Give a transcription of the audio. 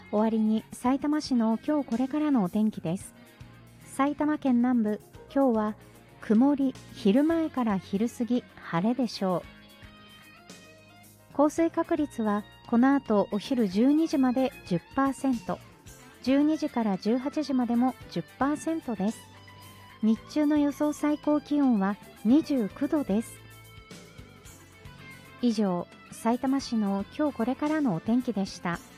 終わりにさいたま市の今日これからのお天気です。埼玉県南部、今日は曇り、昼前から昼過ぎ晴れでしょう。降水確率はこの後お昼12時まで 10%、12時から18時までも 10% です。日中の予想最高気温は29度です。以上、さいたま市の今日これからのお天気でした。